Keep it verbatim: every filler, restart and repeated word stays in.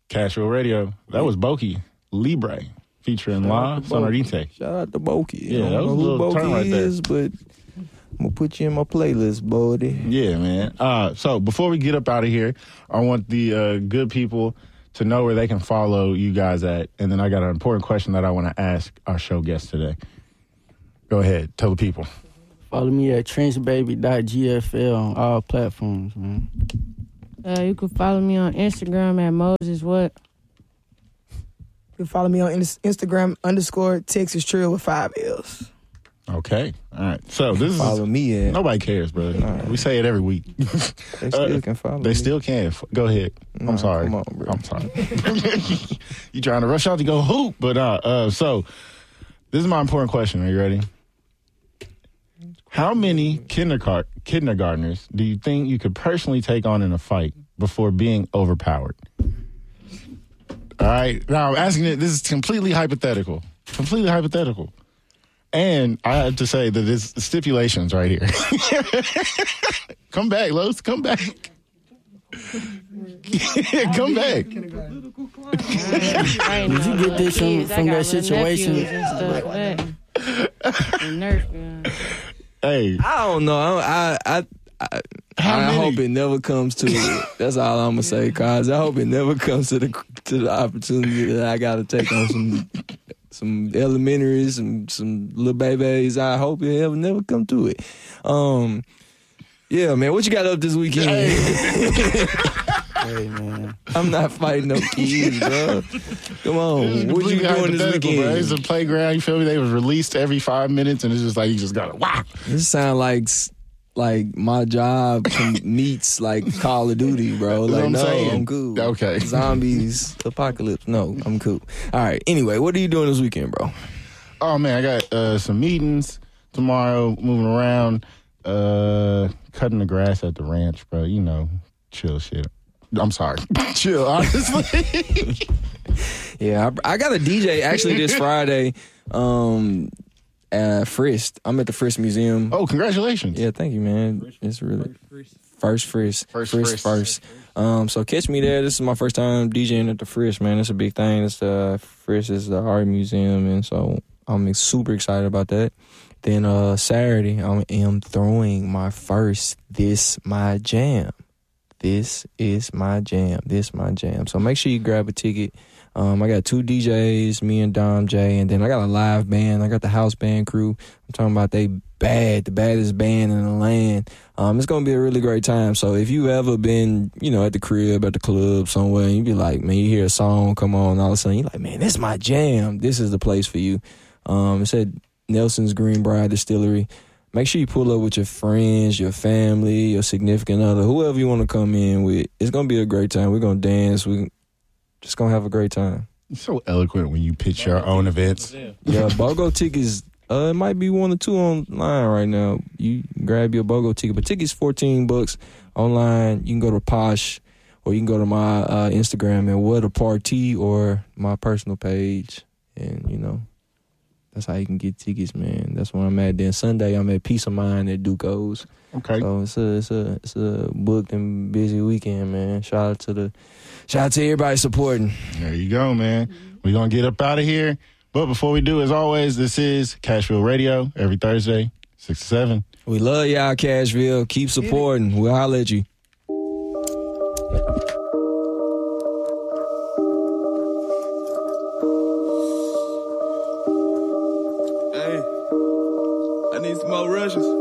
Casual Radio. That was Boki Libre featuring La Sonorite. Shout out to Boki. Yeah, I that don't was a know little who turn Boki right there. is, but I'm going to put you in my playlist, buddy. Yeah, man. Uh, so before we get up out of here, I want the uh, good people to know where they can follow you guys at. And then I got an important question that I want to ask our show guest today. Go ahead. Tell the people. Follow me at trench baby dot g f l on all platforms, man. Uh, you can follow me on Instagram at Moses what? You can follow me on Instagram underscore Texas Trill with five L's. Okay. All right. So this is follow me at. Nobody cares, bro. Right. We say it every week. They still uh, can follow They me. still can. Go ahead. Nah, I'm sorry. Come on, bro. I'm sorry. You trying to rush out to go hoop, but uh, uh, so this is my important question. Are you ready? How many kindergar- kindergartners do you think you could personally take on in a fight before being overpowered? All right. Now, I'm asking it, this is completely hypothetical. Completely hypothetical. And I have to say that there's stipulations right here. Come back, Los. Come back. Come back. Did you get this from, from that situation? Hey, I don't know. I I I, I hope it never comes to it. That's all I'm gonna say, cause I hope it never comes to the to the opportunity that I gotta take on some some elementaries and some little babies. I hope it ever never come to it. Um, yeah, man. What you got up this weekend? Hey. Hey, man. I'm not fighting no kids, bro. Come on. What you doing this weekend? Bro. It's a playground, you feel me? They was released every five minutes, and it's just like, you just gotta, wow. This sound like like my job meets like Call of Duty, bro. Like, I'm no, saying. I'm cool. Okay. Zombies, apocalypse. No, I'm cool. All right. Anyway, what are you doing this weekend, bro? Oh, man, I got uh, some meetings tomorrow, moving around, uh, cutting the grass at the ranch, bro. You know, chill shit. I'm sorry. Chill, honestly. Yeah, I, I got a D J actually this Friday. Um, uh, Frist. I'm at the Frist Museum. Oh, congratulations! Yeah, thank you, man. It's really first Frist, first Frist, Frist. first. Um, so catch me there. This is my first time DJing at the Frist, man. It's a big thing. It's the Frist is the art museum, and so I'm super excited about that. Then uh, Saturday, I am throwing my first This My Jam. This is my jam. This my jam. So make sure you grab a ticket. Um, I got two D Js, me and Dom J, and then I got a live band. I got the house band crew. I'm talking about they bad, the baddest band in the land. Um, it's gonna be a really great time. So if you've ever been, you know, at the crib, at the club, somewhere, and you be like, man, you hear a song come on, all of a sudden you're like, man, this is my jam. This is the place for you. Um, it's at Nelson's Greenbrier Distillery. Make sure you pull up with your friends, your family, your significant other, whoever you want to come in with. It's going to be a great time. We're going to dance. We're just going to have a great time. You're so eloquent when you pitch your own events. Yeah, BOGO tickets, uh, it might be one or two online right now. You grab your BOGO ticket. But tickets fourteen bucks online. You can go to Posh, or you can go to my uh, Instagram at What a Party, or my personal page. And, you know, that's how you can get tickets, man. That's where I'm at. Then Sunday, I'm at Peace of Mind at Duco's. Okay. So it's a it's a it's a booked and busy weekend, man. Shout out to the shout out to everybody supporting. There you go, man. We're gonna get up out of here. But before we do, as always, this is Cashville Radio every Thursday, six to seven. We love y'all, Cashville. Keep supporting. We'll holler at you. Hey, I need some more Russians.